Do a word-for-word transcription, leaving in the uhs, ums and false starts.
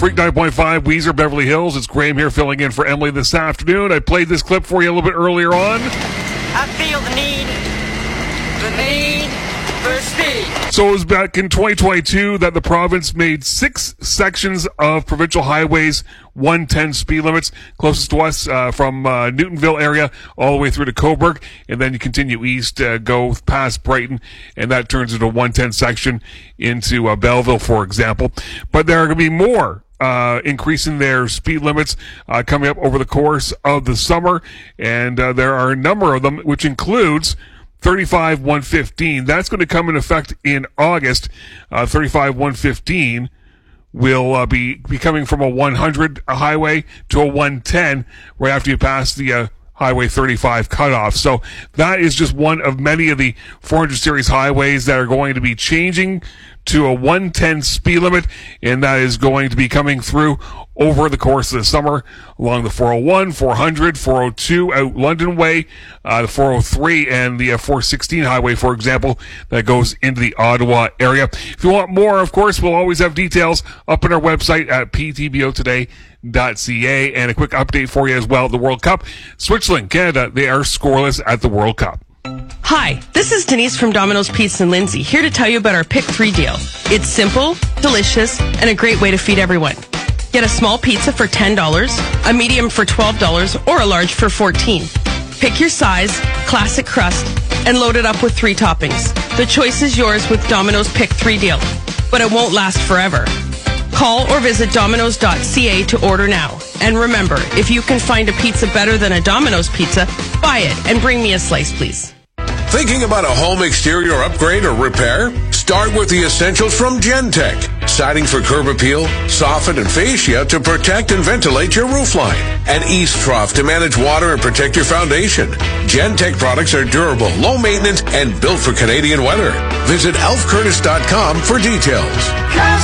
Freak nine point five, Weezer, Beverly Hills. It's Graham here filling in for Emily this afternoon. I played this clip for you a little bit earlier on. I feel the need, the need for speed. So it was back in twenty twenty-two that the province made six sections of provincial highways one ten speed limits, closest to us uh, from uh, Newtonville area all the way through to Cobourg, and then you continue east, uh, go past Brighton, and that turns into a one ten section into uh, Belleville, for example. But there are going to be more Uh, increasing their speed limits uh, coming up over the course of the summer, and uh, there are a number of them, which includes thirty-five one fifteen. That's going to come in effect in August. Uh, thirty-five one fifteen will uh, be, be coming from a one hundred highway to a one ten right after you pass the uh, Highway thirty-five cutoff. So that is just one of many of the four hundred series highways that are going to be changing to a one ten speed limit, and that is going to be coming through over the course of the summer along the four oh one, four hundred, four oh two out London Way, uh, the four oh three, and the uh, four sixteen highway, for example, that goes into the Ottawa area. If you want more, of course, we'll always have details up on our website at p t b o today dot c a, and a quick update for you as well. The World Cup, Switzerland, Canada, they are scoreless at the World Cup. Hi, this is Denise from Domino's Pizza and Lindsay, here to tell you about our Pick three deal. It's simple, delicious, and a great way to feed everyone. Get a small pizza for ten dollars, a medium for twelve dollars, or a large for fourteen dollars. Pick your size, classic crust, and load it up with three toppings. The choice is yours with Domino's Pick three deal, but it won't last forever. Call or visit domino's dot c a to order now. And remember, if you can find a pizza better than a Domino's pizza, buy it and bring me a slice, please. Thinking about a home exterior upgrade or repair? Start with the essentials from Gentech. Siding for curb appeal, soffit and fascia to protect and ventilate your roofline. And east trough to manage water and protect your foundation. Gentech products are durable, low maintenance, and built for Canadian weather. Visit elf curtis dot com for details.